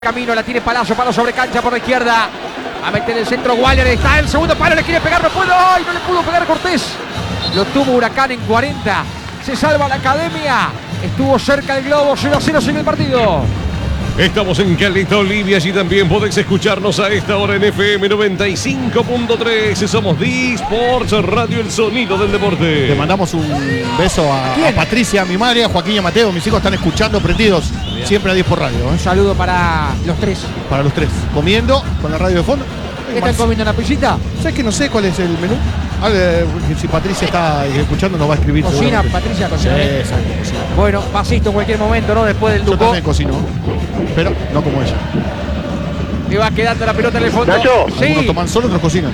Camino, la tiene Palazzo, palo sobre cancha por la izquierda. A meter el centro, Waller, está el segundo palo, le quiere pegar, no puede. ¡Ay! No le pudo pegar Cortés. Lo tuvo Huracán en 40. Se salva la Academia. Estuvo cerca del globo, 0-0 sigue el partido. Estamos en Caleta, Olivia, y también podéis escucharnos a esta hora en FM 95.3. Somos D-Sports Radio, el sonido del deporte. Le mandamos un beso a Patricia, a mi madre, a Joaquín y a Mateo. Mis hijos están escuchando, prendidos siempre a 10 por radio. Un saludo para los tres. Para los tres. Comiendo con la radio de fondo. ¿Qué están comiendo, una pillita? ¿Sabes que no sé cuál es el menú? Si Patricia está escuchando nos va a escribir. Cocina, Patricia, cocina. Sí, exacto, cocina. Bueno, pasito en cualquier momento, ¿no? Después del Yo Ducó. también cocino, pero no como ella. Le va quedando la pelota en el fondo. Nacho. Sí. Algunos toman solo, otros cocinan.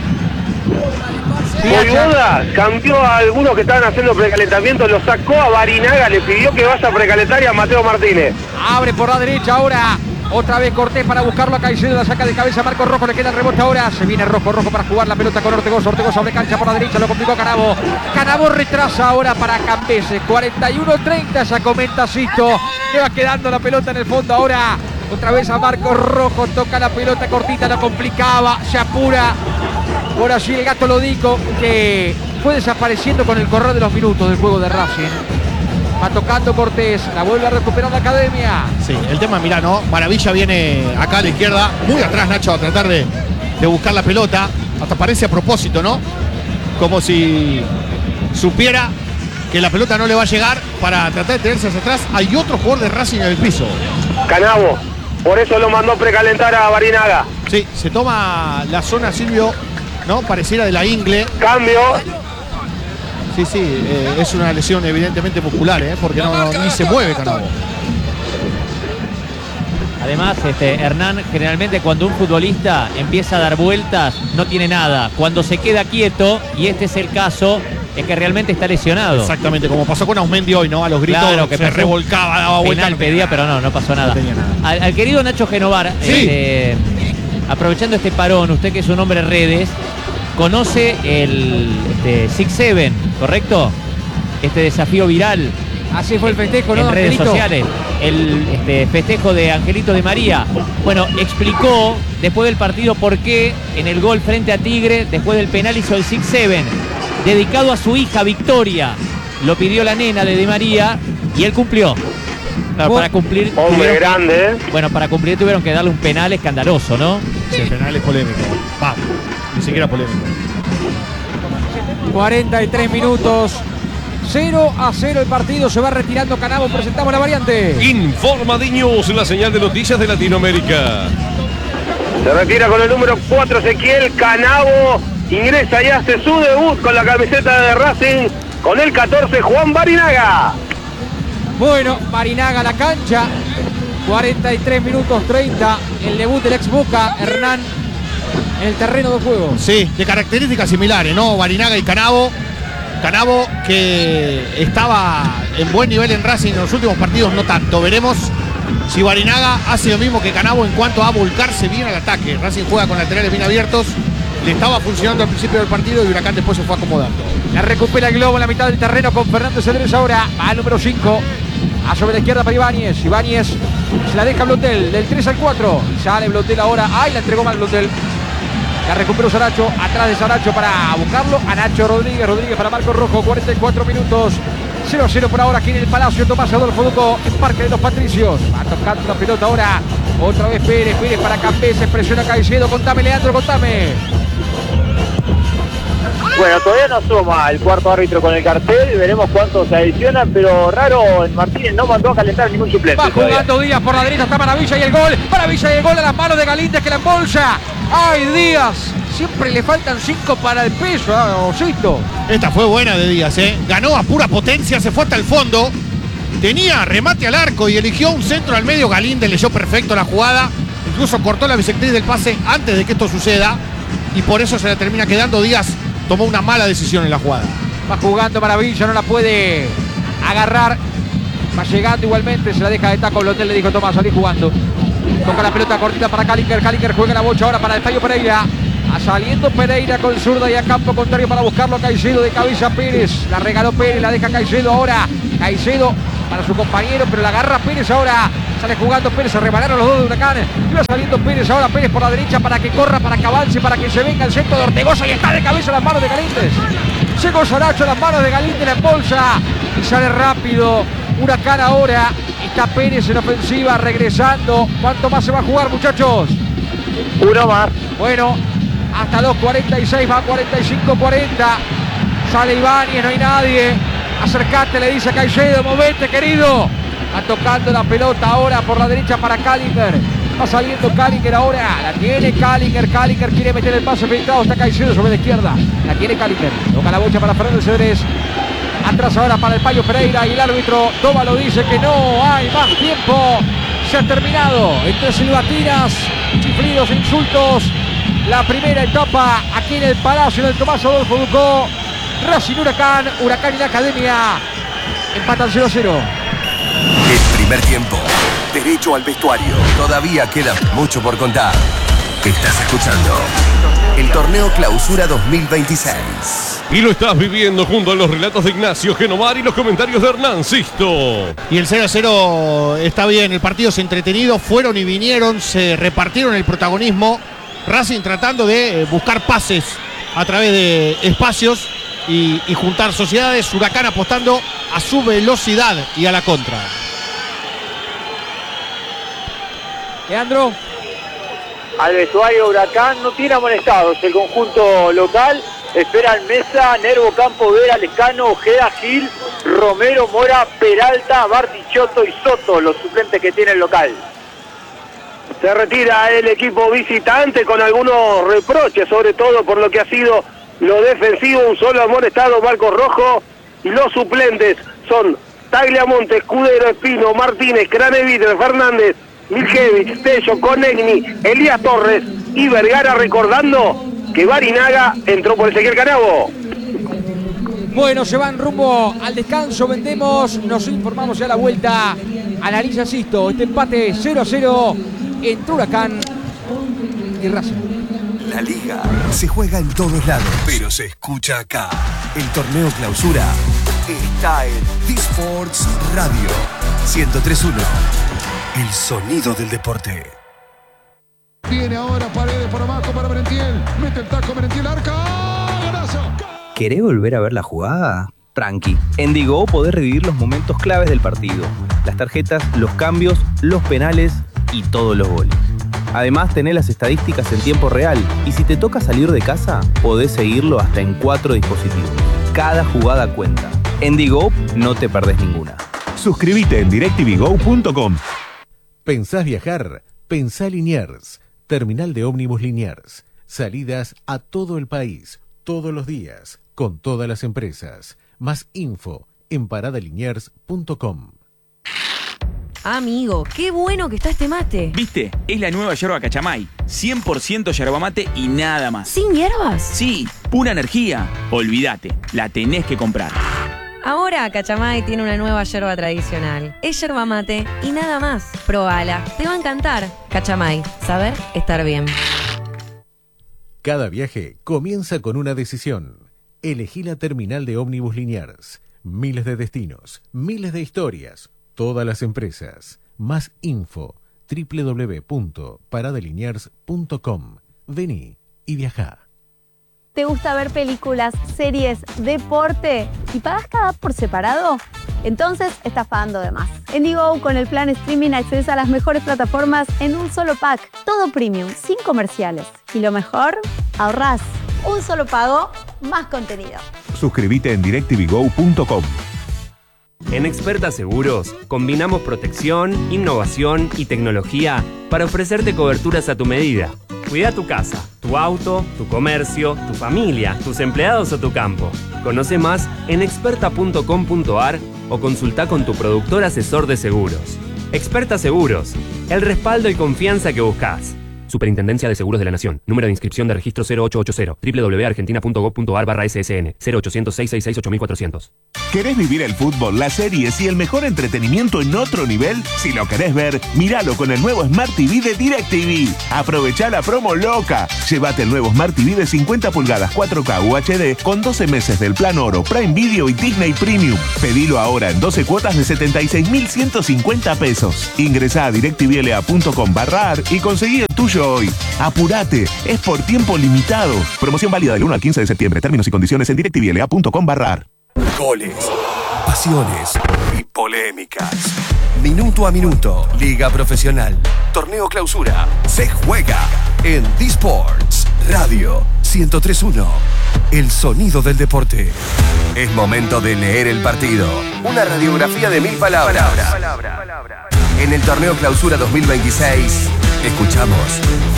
Voivoda cambió a algunos que estaban haciendo precalentamiento, lo sacó a Barinaga, le pidió que vaya a precalentar y a Mateo Martínez. Abre por la derecha ahora. Otra vez Cortés para buscarlo a Caicedo, la saca de cabeza Marcos Rojo, le queda el rebote ahora. Se viene Rojo para jugar la pelota con Ortegoza. Ortegoza abre cancha por la derecha, lo complicó Canabo. Canabo retrasa ahora para Cambeses. 41-30, ya comenta Sisto. Le va quedando la pelota en el fondo ahora. Otra vez a Marcos Rojo, toca la pelota cortita, lo complicaba, se apura. Por allí el Gato Lodico, que fue desapareciendo con el correr de los minutos del juego de Racing. Va tocando Cortés, la vuelve a recuperar la Academia. Sí, el tema, mirá, ¿no? Maravilla viene acá a la izquierda, muy atrás Nacho, a tratar de buscar la pelota. Hasta parece a propósito, ¿no? Como si supiera que la pelota no le va a llegar para tratar de tenerse hacia atrás. Hay otro jugador de Racing en el piso. Canabo, por eso lo mandó precalentar a Barinaga. Sí, se toma la zona, Silvio, ¿no? Pareciera de la ingle. Cambio. Sí, es una lesión evidentemente muscular, porque ni se mueve Canabo. Además, Hernán, generalmente cuando un futbolista empieza a dar vueltas, no tiene nada. Cuando se queda quieto, y este es el caso, es que realmente está lesionado. Exactamente, como pasó con Ausmendi hoy, ¿no? A los gritos, claro, que se revolcaba, daba vueltas. Penal pedía, pero no pasó nada. No tenía nada. Al querido Nacho Genovar, sí. Aprovechando este parón, usted que es un hombre de redes, conoce el 6-7, ¿correcto? Este desafío viral. Así fue el festejo, ¿no, en redes Angelito? sociales. El festejo de Angelito de María. Bueno, explicó después del partido por qué en el gol frente a Tigre, después del penal, hizo el 6-7, dedicado a su hija Victoria. Lo pidió la nena de María y él cumplió. Claro, para cumplir. Hombre grande, Bueno, para cumplir tuvieron que darle un penal escandaloso, ¿no? Sí, el penal es polémico. Va, ni siquiera polémico. 43 minutos. 0-0 el partido, se va retirando Canabo, presentamos la variante. Informa Diños, la señal de noticias de Latinoamérica. se retira con el número 4 Ezequiel Canabo, ingresa y hace su debut con la camiseta de Racing, con el 14 Juan Barinaga. Bueno, Barinaga a la cancha, 43 minutos 30, el debut del ex Boca, Hernán, en el terreno de juego. Sí, de características similares, ¿no? Barinaga y Canabo. Canabo que estaba en buen nivel en Racing en los últimos partidos, no tanto. Veremos si Barinaga hace lo mismo que Canabo en cuanto a volcarse bien al ataque. Racing juega con laterales bien abiertos. Le estaba funcionando al principio del partido y Huracán después se fue acomodando. La recupera el globo en la mitad del terreno con Fernando Cedrés ahora. Va al número 5. A sobre la izquierda para Ibáñez. Ibáñez se la deja Blotel del 3 al 4. Sale Blotel ahora. ¡Ay! La entregó mal Blotel. La recuperó Saracho, atrás de Saracho para buscarlo a Nacho Rodríguez, Rodríguez para Marcos Rojo, 44 minutos, 0-0 por ahora aquí en el Palacio Tomás Adolfo Ducó, en Parque de los Patricios. Va tocando la pelota ahora, otra vez Pérez para Cambeses, presiona Caicedo, contame Leandro, contame. Bueno, todavía no asoma el cuarto árbitro con el cartel, veremos cuántos se adicionan, pero raro, Martínez no mandó a calentar ningún suplente. Va jugando Díaz por la derecha, está Maravilla y el gol, Maravilla y el gol a las manos de Galíndez que la embolsa. ¡Ay, Díaz! Siempre le faltan 5 para el peso, Osito. Esta fue buena de Díaz, ¿eh? Ganó a pura potencia, se fue hasta el fondo. Tenía remate al arco y eligió un centro al medio. Galíndez leyó perfecto la jugada. Incluso cortó la bisectriz del pase antes de que esto suceda. Y por eso se la termina quedando. Díaz tomó una mala decisión en la jugada. Va jugando Maravilla, no la puede agarrar. Va llegando igualmente, se la deja de taco. Blotel le dijo: Tomás, salí jugando. Toca la pelota cortita para Calinger. Calinger juega la bocha ahora para el Fallo Pereira. Saliendo Pereira con zurda y a campo contrario para buscarlo a Caicedo de cabeza Pérez. La regaló Pérez, la deja Caicedo ahora. Caicedo para su compañero, pero la agarra Pérez ahora. Sale jugando Pérez, se rebanaron los dos de Huracán. Iba saliendo Pérez, ahora Pérez por la derecha para que corra, para que avance, para que se venga el centro de Ortegoza y está de cabeza en las manos de Galíndez. Llegó Saracho a las manos de Galíndez, la embolsa y sale rápido. Huracán ahora. Está Pérez en ofensiva, regresando. ¿Cuánto más se va a jugar, muchachos? Uno más. Bueno, hasta los 46, va 45-40. Sale Ibáñez, no hay nadie. Acercate, le dice a Caicedo, movete, querido. Va tocando la pelota ahora por la derecha para Kallinger. Va saliendo Kallinger ahora. La tiene Kallinger. Kallinger quiere meter el pase filtrado. Está Caicedo sobre la izquierda. La tiene Kallinger. Toca la bocha para Fernando Cedrés. Atrás ahora para el Payo Pereira y el árbitro Tóbalo dice que no hay más tiempo. Se ha terminado. Entre silbatinas, chiflidos, insultos. La primera etapa aquí en el Palacio del Tomás Adolfo Ducó. Racing Huracán, Huracán y la Academia empatan 0-0. El primer tiempo, derecho al vestuario. Todavía queda mucho por contar. Estás escuchando el Torneo Clausura 2026. Y lo estás viviendo junto a los relatos de Ignacio Genomar y los comentarios de Hernán Sisto. Y el 0-0 está bien, el partido es entretenido, fueron y vinieron, se repartieron el protagonismo. Racing tratando de buscar pases a través de espacios y juntar sociedades. Huracán apostando a su velocidad y a la contra. Leandro. Al vestuario Huracán no tiene amonestados el conjunto local. Esperan Mesa, Nervo, Campo, Vera, Lescano, Ojeda, Gil, Romero, Mora, Peralta, Bartichotto y Soto, los suplentes que tiene el local. Se retira el equipo visitante con algunos reproches, sobre todo por lo que ha sido lo defensivo. Un solo amonestado, Marcos Rojo, y los suplentes son Tagliamonte, Escudero, Espino, Martínez, Craneviter, Fernández, Miljevich, Tello, Conegni, Elías Torres y Vergara, recordando que Barinaga entró por Ezequiel Canabo. Bueno, se van rumbo al descanso, vendemos, nos informamos ya a la vuelta. Analiza Sisto, este empate 0-0 entre Huracán y Racing. La liga se juega en todos lados, pero se escucha acá. El Torneo Clausura está en D-Sports Radio 103.1. El sonido del deporte. Viene ahora Paredes por abajo para Merentiel. Mete el taco Merentiel, arca. ¡Golazo! ¿Querés volver a ver la jugada? Tranqui. En Digo podés revivir los momentos claves del partido. Las tarjetas, los cambios, los penales y todos los goles. Además tenés las estadísticas en tiempo real. Y si te toca salir de casa, podés seguirlo hasta en 4 dispositivos. Cada jugada cuenta. En Digo no te perdés ninguna. Suscríbete en directvgo.com. ¿Pensás viajar? Pensá Liniers. Terminal de ómnibus Liniers. Salidas a todo el país, todos los días, con todas las empresas. Más info en paradaliniers.com. Amigo, qué bueno que está este mate. ¿Viste? Es la nueva yerba Cachamay. 100% yerba mate y nada más. ¿Sin hierbas? Sí, pura energía. Olvídate, la tenés que comprar. Ahora Cachamay tiene una nueva yerba tradicional. Es yerba mate y nada más. Probala, te va a encantar. Cachamay, saber estar bien. Cada viaje comienza con una decisión. Elegí la terminal de ómnibus Liniers. Miles de destinos, miles de historias, todas las empresas. Más info www.paradaliniers.com. Vení y viajá. ¿Te gusta ver películas, series, deporte y pagas cada app por separado? Entonces estás pagando de más. En Digo, con el plan streaming accedes a las mejores plataformas en un solo pack. Todo premium, sin comerciales. Y lo mejor, ahorrás. Un solo pago, más contenido. Suscríbete en directvgo.com. En Experta Seguros, combinamos protección, innovación y tecnología para ofrecerte coberturas a tu medida. Cuida tu casa, tu auto, tu comercio, tu familia, tus empleados o tu campo. Conoce más en experta.com.ar o consulta con tu productor asesor de seguros. Experta Seguros, el respaldo y confianza que buscas. Superintendencia de Seguros de la Nación. Número de inscripción de registro 0880. www.argentina.gov.ar/SSN. 0800-666-8400. ¿Querés vivir el fútbol, las series y el mejor entretenimiento en otro nivel? Si lo querés ver, míralo con el nuevo Smart TV de DirecTV. Aprovechá la promo loca. Llévate el nuevo Smart TV de 50 pulgadas 4K UHD con 12 meses del plan Oro, Prime Video y Disney Premium. Pedilo ahora en 12 cuotas de 76.150 pesos. Ingresá a directvla.com/ar y conseguí el tuyo hoy. Apurate, es por tiempo limitado. Promoción válida del 1 al 15 de septiembre. Términos y condiciones en directvla.com/ar. Goles, pasiones y polémicas. Minuto a minuto, Liga Profesional, Torneo Clausura, se juega en D-Sports Radio 103.1. El sonido del deporte. Es momento de leer el partido. Una radiografía de 1000 palabras. En el Torneo Clausura 2026, escuchamos